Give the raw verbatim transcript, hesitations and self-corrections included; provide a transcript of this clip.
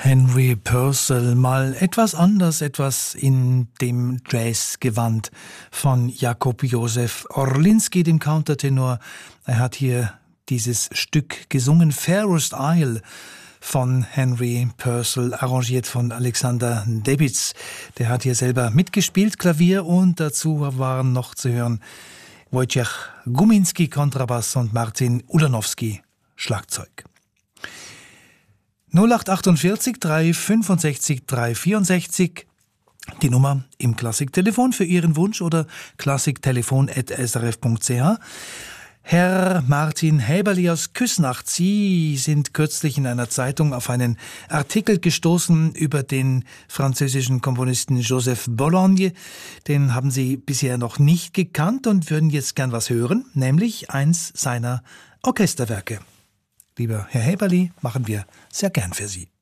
Henry Purcell, mal etwas anders, etwas in dem Jazzgewand von Jakub Józef Orlinski, dem Countertenor. Er hat hier dieses Stück gesungen, Fairest Isle von Henry Purcell, arrangiert von Alexander Debitz. Der hat hier selber mitgespielt, Klavier, und dazu waren noch zu hören Wojciech Guminski, Kontrabass, und Martin Ulanowski, Schlagzeug. null acht achtundvierzig drei fünfundsechzig drei vierundsechzig, die Nummer im Klassiktelefon für Ihren Wunsch oder klassiktelefon at s r f punkt c h. Herr Martin Häberli aus Küsnacht, Sie sind kürzlich in einer Zeitung auf einen Artikel gestoßen über den französischen Komponisten Joseph Bologne. Den haben Sie bisher noch nicht gekannt und würden jetzt gern was hören, nämlich eins seiner Orchesterwerke. Lieber Herr Häberli, machen wir sehr gern für Sie.